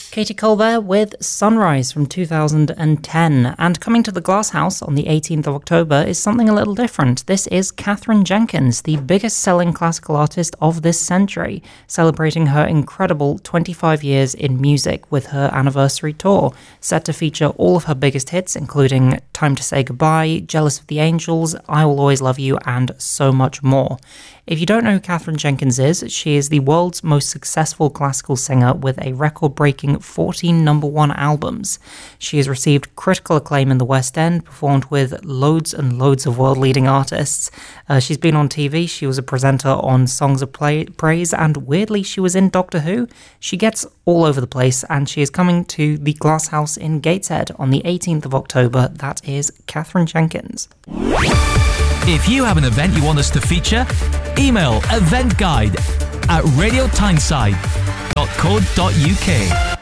Katie Colbert with Sunrise from 2010. And coming to the Glass House on the 18th of October is something a little different. This is Katherine Jenkins, the biggest selling classical artist of this century, celebrating her incredible 25 years in music with her anniversary tour, set to feature all of her biggest hits, including Time to Say Goodbye, Jealous of the Angels, I Will Always Love You, and so much more. If you don't know who Katherine Jenkins is, she is the world's most successful classical singer with a record-breaking 14 number-one albums. She has received critical acclaim in the West End, performed with loads and loads of world-leading artists. She's been on TV, she was a presenter on Songs of Praise, and weirdly, she was in Doctor Who. She gets all over the place, and she is coming to the Glass House in Gateshead on the 18th of October. That is Katherine Jenkins. If you have an event you want us to feature, email eventguide@radiotyneside.co.uk.